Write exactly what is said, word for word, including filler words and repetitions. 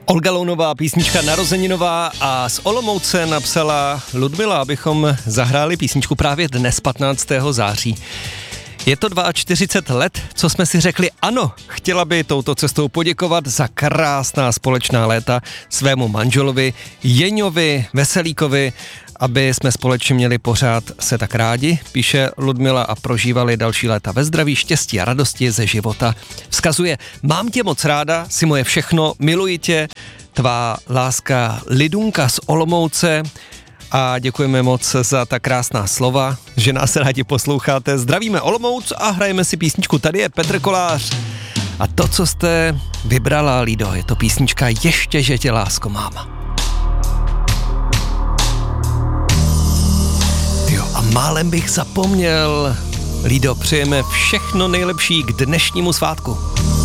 Olga Lounová, písnička narozeninová, a z Olomouce napsala Ludmila, abychom zahráli písničku právě dnes patnáctého září. Je to čtyřicet dva let, co jsme si řekli ano, chtěla by touto cestou poděkovat za krásná společná léta svému manželovi Jeňovi Veselíkovi, aby jsme společně měli pořád se tak rádi, píše Ludmila, a prožívali další léta ve zdraví, štěstí a radosti ze života. Vzkazuje: mám tě moc ráda, jsi moje všechno, miluji tě, tvá láska Lidunka z Olomouce. A děkujeme moc za ta krásná slova, že nás rádi posloucháte. Zdravíme Olomouc a hrajeme si písničku. Tady je Petr Kolář. A to, co jste vybrala, Lido, je to písnička Ještě, že tě lásko mám. Jo, a málem bych zapomněl. Lido, přejeme všechno nejlepší k dnešnímu svátku.